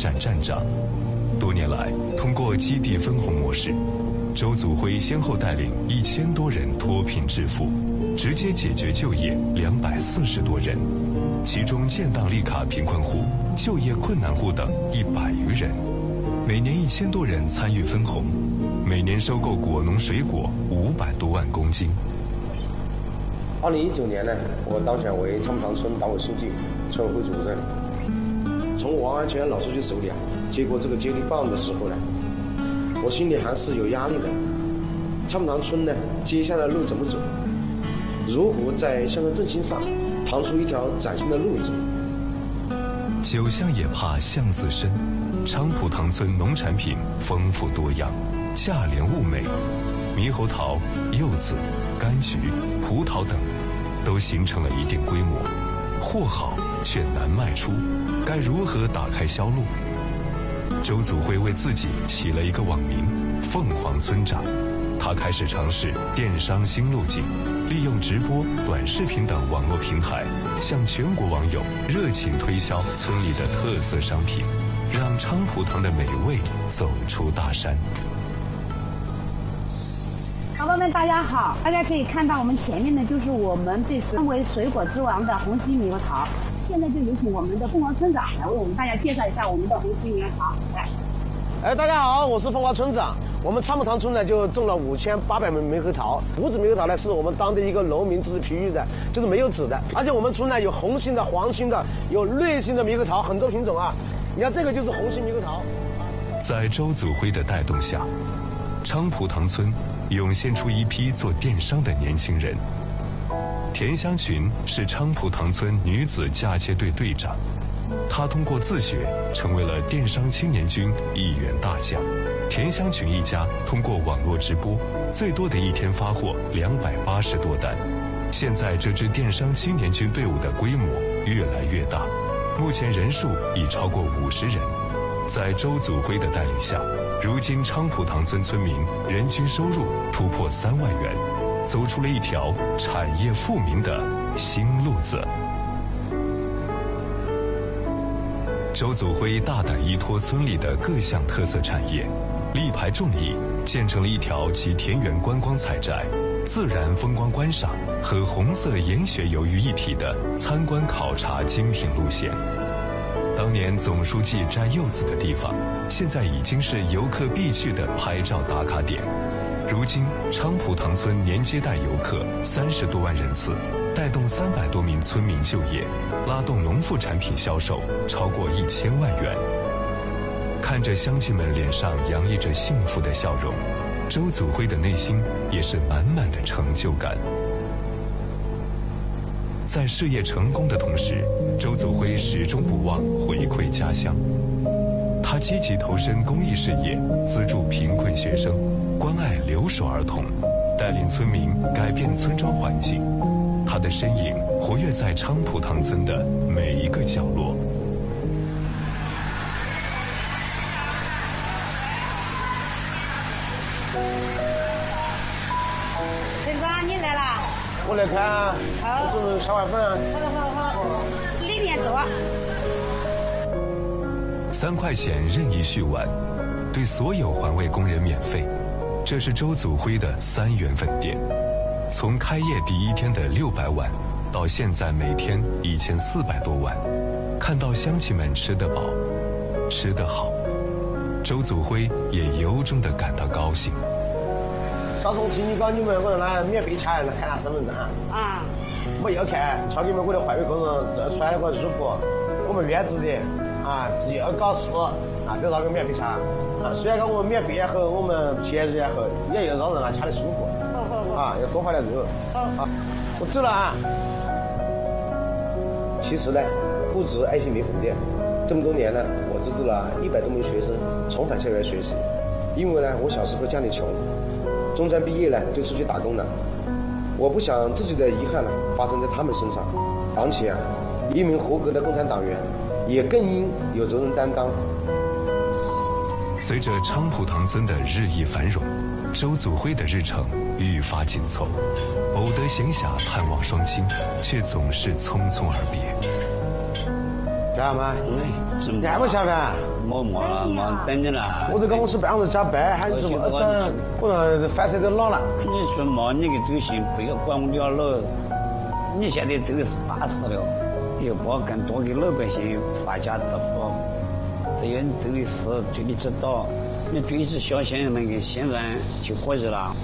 站站长。多年来，通过基地分红模式，周祖辉先后带领1000多人脱贫致富，直接解决就业240多人，其中建档立卡贫困户、就业困难户等100余人。每年1000多人参与分红，每年收购果农水果500多万公斤。 2019年呢，我当选为昌塘村党委书记、村委会主任。从王安全老书记手里接过这个接力棒的时候呢，我心里还是有压力的。昌塘村呢，接下来路怎么走？如何在乡村振兴上趟出一条崭新的路子？ 酒巷也怕巷子深，昌浦塘村农产品丰富多样，价廉物美，猕猴桃、柚子、柑橘、葡萄等都形成了一定规模，货好却难卖出，该如何打开销路？周祖辉为自己起了一个网名“凤凰村长”，他开始尝试电商新路径，利用直播、短视频等网络平台，向全国网友热情推销村里的特色商品，让昌浦塘的美味走出大山。 宝宝们，大家好！大家可以看到我们前面的就是我们被称为水果之王的红心猕猴桃。现在就有请我们的凤凰村长来为我们大家介绍一下我们的红心猕猴桃。来， 大家好，我是凤凰村长。我们昌浦塘村呢就种了5800枚猕猴桃。无籽猕猴桃呢是我们当地一个农民自己培育的，就是没有籽的。而且我们村呢有红心的、黄心的，有绿心的猕猴桃，很多品种啊。你看这个就是红心猕猴桃。 在周祖辉的带动下，昌浦塘村涌现出一批做电商的年轻人。田香群是昌浦塘村女子嫁接队队长，她通过自学成为了电商青年军一员大将。田香群一家通过网络直播，最多的一天发货280多单。现在这支电商青年军队伍的规模越来越大，目前人数已超过50人。在周祖辉的带领下，如今昌浦塘村村民人均收入突破3万元，走出了一条产业富民的新路子。周祖辉大胆依托村里的各项特色产业，力排众议，建成了一条集田园观光采摘、自然风光观赏和红色研学游于一体的参观考察精品路线。当年总书记摘柚子的地方，现在已经是游客必去的拍照打卡点。如今昌浦塘村年接待游客30多万人次，带动300多名村民就业，拉动农副产品销售超过1000万元。看着乡亲们脸上洋溢着幸福的笑容，周祖辉的内心也是满满的成就感。在事业成功的同时，周祖辉始终不忘回馈家乡。他积极投身公益事业，资助贫困学生，关爱留守儿童，带领村民改变村庄环境。他的身影活跃在昌浦塘村的每一个角落。 陈哥，你来啦？ 我来看啊，我准备下碗粉啊。 好，里面走啊。 3块钱任意续碗，对所有环卫工人免费。这是周祖辉的3元粉店，从开业第1天的600碗，到现在每天1400多碗。看到乡亲们吃得饱，吃得好，周祖辉也由衷地感到高兴。 到时候请你搞你们，我让他免费看他身份证啊！我要看，瞧你们我的环卫工人这穿那个衣服，我们院子的啊，自己要搞事啊，就那个免费掐啊。虽然讲我们免费也好，我们便宜也好，也要让人掐得舒服。啊，要多发点肉。啊，我走了啊。其实呢，不止爱心米粉店，这么多年呢，我资助了100多名学生重返校园学习。因为呢，我小时候家里穷。中专毕业呢，就出去打工了。我不想自己的遗憾呢发生在他们身上，而且啊，一名合格的共产党员也更应有责任担当。 随着昌浦塘村的日益繁荣，周祖辉的日程愈发紧凑，偶得闲暇探望双亲，却总是匆匆而别。 干嘛？你还不下班？ 没等你了。 我在公司办公室加班，还是我等，可能饭菜都老了。 你说嘛，你个都行，不要管我了了。你现在都是大头了，要把更多给老百姓发家致富。只要你真的是对你知道，你对着小县那个县人就可以了。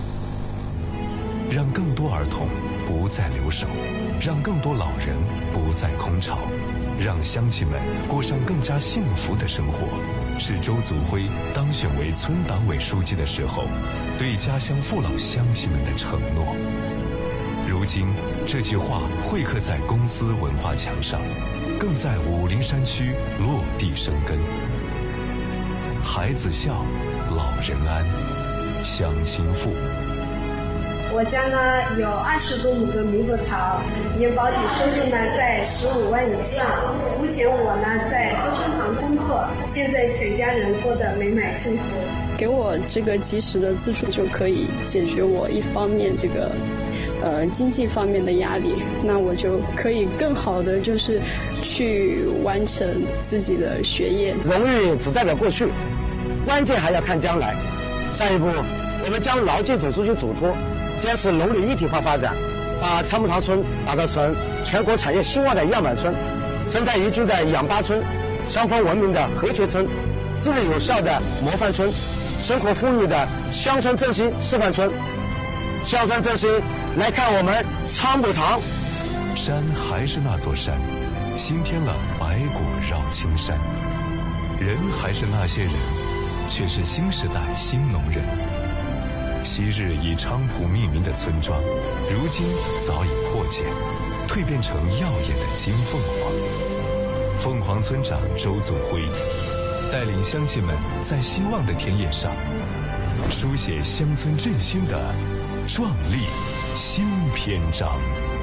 让更多儿童不再留守，让更多老人不再空巢，让乡亲们过上更加幸福的生活，是周祖辉当选为村党委书记的时候对家乡父老乡亲们的承诺。如今这句话绘刻在公司文化墙上，更在武陵山区落地生根。孩子孝，老人安，乡亲富。 我家呢有20多亩的猕猴桃，年保底收入呢在15万以上。目前我呢在知春堂工作，现在全家人过得美满幸福。 给我这个及时的资助，就可以解决我一方面这个经济方面的压力，那我就可以更好的就是去完成自己的学业。 荣誉只代表过去，关键还要看将来。下一步，我们将牢记总书记嘱托，坚持农林一体化发展，把长木塘村打造成全国产业兴旺的样板村，生态宜居的氧吧村，乡风文明的和谐村，治理有效的模范村，生活富裕的乡村振兴示范村。乡村振兴，来看我们长木塘。 山还是那座山，新添了白果绕青山。人还是那些人，却是新时代新农人。昔日以菖蒲命名的村庄，如今早已破茧，蜕变成耀眼的金凤凰。凤凰村长周祖辉带领乡亲们在希望的田野上，书写乡村振兴的壮丽新篇章。